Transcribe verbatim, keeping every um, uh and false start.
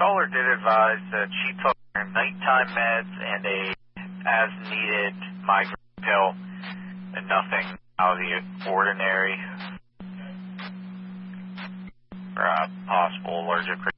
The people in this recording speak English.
caller did advise that she took her nighttime meds and a as-needed migraine pill and nothing out of the ordinary for a possible allergic